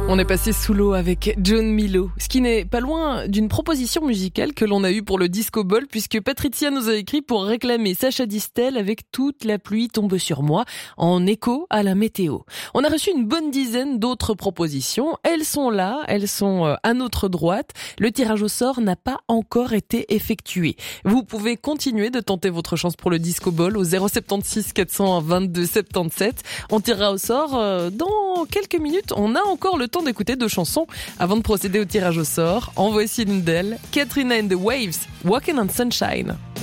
On est passé sous l'eau avec John Milo, ce qui n'est pas loin d'une proposition musicale que l'on a eue pour le Disco Ball, puisque Patricia nous a écrit pour réclamer Sacha Distel avec Toute la pluie tombe sur moi, en écho à la météo. On a reçu une bonne dizaine d'autres propositions. Elles sont là, elles sont à notre droite. Le tirage au sort n'a pas encore été effectué. Vous pouvez continuer de tenter votre chance pour le Disco Ball au 076 422 77. On tirera au sort dans quelques minutes. On a encore le temps d'écouter 2 chansons avant de procéder au tirage au sort. En voici l'une d'elles, Katrina and the Waves, Walking on Sunshine.